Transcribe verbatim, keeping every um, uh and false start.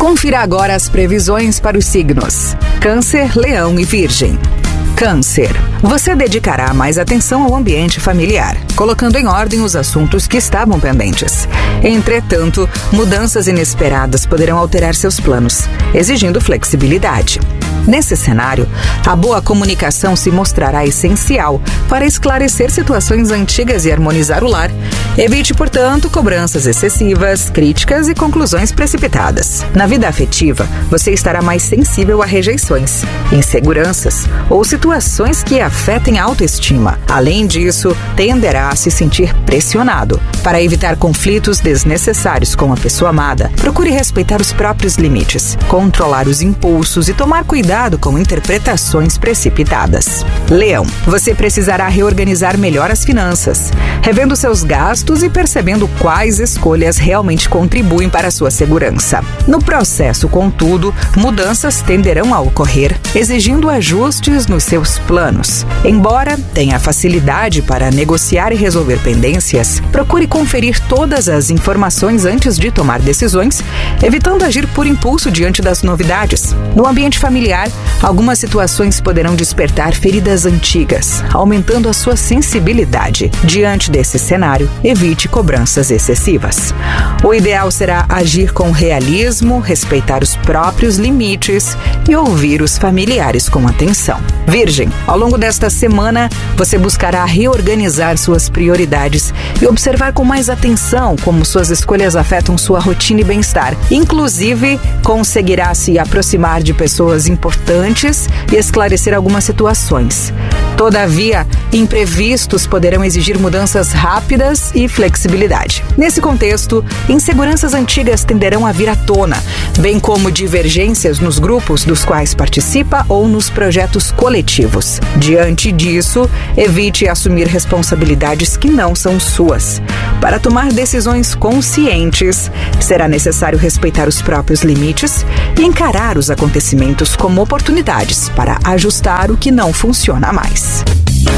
Confira agora as previsões para os signos: Câncer, Leão e Virgem. Câncer. Você dedicará mais atenção ao ambiente familiar, colocando em ordem os assuntos que estavam pendentes. Entretanto, mudanças inesperadas poderão alterar seus planos, exigindo flexibilidade. Nesse cenário, a boa comunicação se mostrará essencial para esclarecer situações antigas e harmonizar o lar. Evite, portanto, cobranças excessivas, críticas e conclusões precipitadas. Na vida afetiva, você estará mais sensível a rejeições, inseguranças ou situações que afetem a autoestima. Além disso, tenderá a se sentir pressionado. Para evitar conflitos desnecessários com a pessoa amada, procure respeitar os próprios limites, controlar os impulsos e tomar cuidado com interpretações precipitadas. Leão, você precisará reorganizar melhor as finanças, revendo seus gastos e percebendo quais escolhas realmente contribuem para a sua segurança. No processo, contudo, mudanças tenderão a ocorrer, exigindo ajustes nos seus planos. Embora tenha facilidade para negociar e resolver pendências, procure conferir todas as informações antes de tomar decisões, evitando agir por impulso diante das novidades. No ambiente familiar, algumas situações poderão despertar feridas antigas, aumentando a sua sensibilidade. Diante desse cenário, evite cobranças excessivas. O ideal será agir com realismo, respeitar os próprios limites e ouvir os familiares com atenção. Virgem, ao longo desta semana, você buscará reorganizar suas prioridades e observar com mais atenção como suas escolhas afetam sua rotina e bem-estar. Inclusive, conseguirá se aproximar de pessoas importantes e esclarecer algumas situações. Todavia, imprevistos poderão exigir mudanças rápidas e flexibilidade. Nesse contexto, inseguranças antigas tenderão a vir à tona, bem como divergências nos grupos dos quais participa ou nos projetos coletivos. Diante disso, evite assumir responsabilidades que não são suas. Para tomar decisões conscientes, será necessário respeitar os próprios limites e encarar os acontecimentos como oportunidades para ajustar o que não funciona mais.